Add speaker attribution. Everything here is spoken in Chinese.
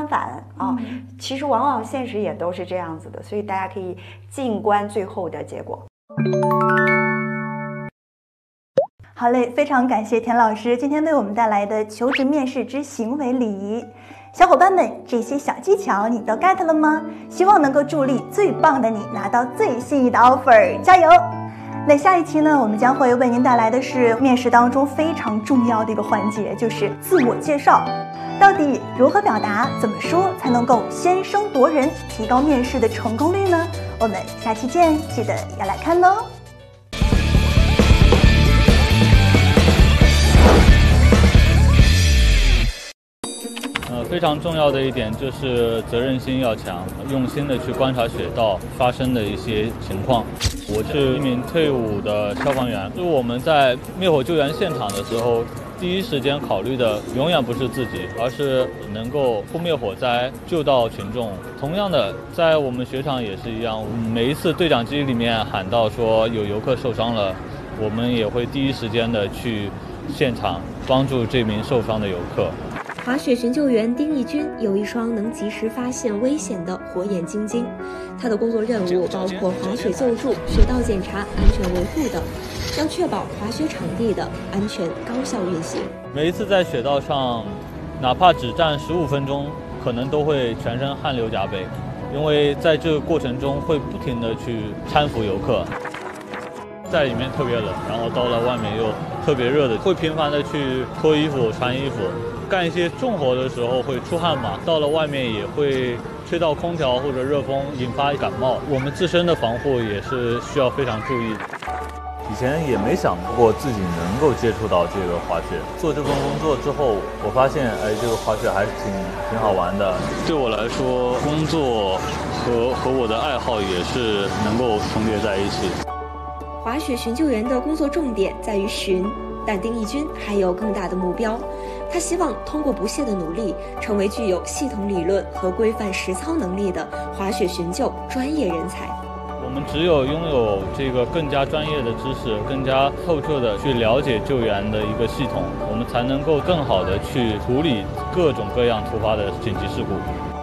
Speaker 1: 反啊。其实往往现实也都是这样子的，所以大家可以静观最后的结果。
Speaker 2: 好嘞，非常感谢田老师今天为我们带来的求职面试之行为礼仪。小伙伴们，这些小技巧你都 get 了吗？希望能够助力最棒的你拿到最心仪的 offer， 加油！那下一期呢，我们将会为您带来的是面试当中非常重要的一个环节，就是自我介绍。到底如何表达，怎么说才能够先声夺人，提高面试的成功率呢？我们下期见，记得要来看哦。
Speaker 3: 非常重要的一点就是责任心要强，用心的去观察雪道发生的一些情况。我是一名退伍的消防员，就是我们在灭火救援现场的时候，第一时间考虑的永远不是自己，而是能够扑灭火灾，救到群众。同样的，在我们雪场也是一样，每一次对讲机里面喊到说有游客受伤了，我们也会第一时间的去现场帮助这名受伤的游客。
Speaker 4: 滑雪巡救员丁义军有一双能及时发现危险的火眼金睛，他的工作任务包括滑雪救助、雪道检查、安全维护等，要确保滑雪场地的安全高效运行。
Speaker 3: 每一次在雪道上，哪怕只站15分钟，可能都会全身汗流浃背，因为在这个过程中会不停地去搀扶游客。在里面特别冷，然后到了外面又特别热的，会频繁的去脱衣服、穿衣服。干一些重活的时候会出汗嘛，到了外面也会吹到空调或者热风，引发感冒。我们自身的防护也是需要非常注意。
Speaker 5: 以前也没想过自己能够接触到这个滑雪。做这份工作之后，我发现，这个滑雪还是挺好玩的。
Speaker 3: 对我来说，工作和我的爱好也是能够重叠在一起。
Speaker 4: 滑雪巡救员的工作重点在于巡，但丁义军还有更大的目标。他希望通过不懈的努力，成为具有系统理论和规范实操能力的滑雪巡救专业人才。
Speaker 3: 我们只有拥有这个更加专业的知识，更加透彻的去了解救援的一个系统，我们才能够更好的去处理各种各样突发的紧急事故。